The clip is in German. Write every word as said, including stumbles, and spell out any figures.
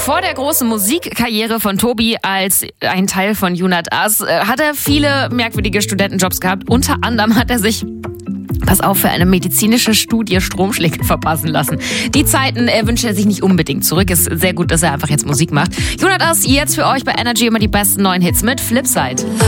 Vor der großen Musikkarriere von Tobi als ein Teil von Junat As hat er viele merkwürdige Studentenjobs gehabt. Unter anderem hat er sich, pass auf, für eine medizinische Studie Stromschläge verpassen lassen. Die Zeiten äh, wünscht er sich nicht unbedingt zurück. Ist sehr gut, dass er einfach jetzt Musik macht. Junat As jetzt für euch bei Energy immer die besten neuen Hits mit Flipside.